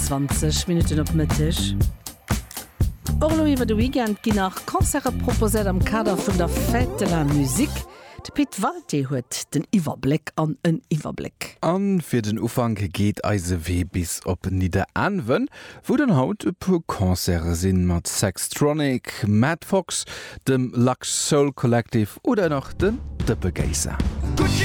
20 Minuten op Mittag. Orlo iwwer de Weekend gin nach Konzerte proposert am Kader vun der Fête de la Musique. De Piet Walti huet den Iwerblick an en Iwerblick. An fir den Ufang geht eise bis op Niederanwen, wo den Haut e pu Konzerte sinn mat Sextronic, Mad Fox, dem Lux Soul Collective oder noch den Dëppegeiser.